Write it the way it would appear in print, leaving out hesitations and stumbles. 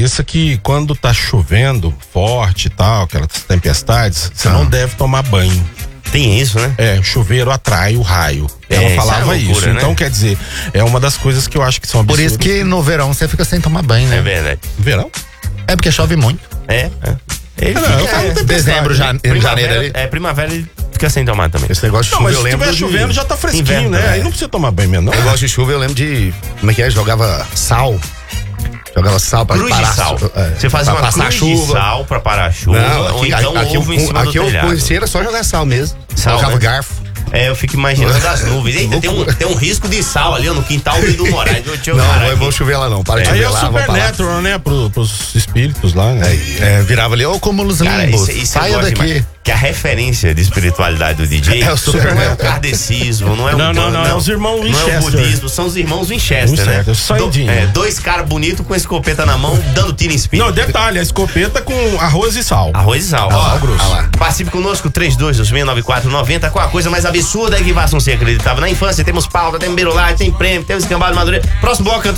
Pensa que quando tá chovendo forte e tal, aquelas tempestades, você não deve tomar banho. Tem isso, né? Chuveiro atrai o raio. Ela falava isso. Loucura, então, né? quer dizer, é uma das coisas que eu acho que são absurdas. Por isso que no verão você fica sem tomar banho, né? É verdade. Verão? É porque chove muito. Ele eu falo tempestade, dezembro, janeiro ali. Primavera ele fica sem tomar também. Esse negócio de Não, chuva mas eu se lembro estiver chovendo já tá fresquinho, Inverno, né? né? Aí não precisa tomar banho mesmo, não. Eu gosto de chuva, eu lembro de. Como é que é? Jogava sal. Jogava sal pra Cruz parar de sal. a Você faz pra uma passar cruz a chuva. de sal pra parar a chuva. Não, ou então ovo em cima do aqui eu telhado. conheci, era só jogar sal mesmo. Sal, Colocava né? garfo. Eu fico imaginando as nuvens. Eita, tem um risco de sal ali ó, no quintal do Moraes. Não, vou chover lá não. Para de Aí chover é o lá, vou pra lá. Supernatural, né? Pros espíritos lá, né? Virava ali, ô cúmulos Cara, limbos. isso Saia eu gosto daqui. demais. Que a referência de espiritualidade do DJ É o Superman. não é o kardecismo, não é Não, é os irmãos Não é o Winchester. budismo, são os irmãos Winchester, né? Saidinho. Dois caras bonitos com escopeta na mão, dando tiro em espírito. Não, detalhe, a escopeta com arroz e sal. Arroz e sal. Sal grosso. Participe conosco, 32269490. Qual a coisa mais absurda que façam ser acreditável? Na infância temos pauta, temos birulagem, tem prêmio, temos escambau de madureira. Próximo bloco,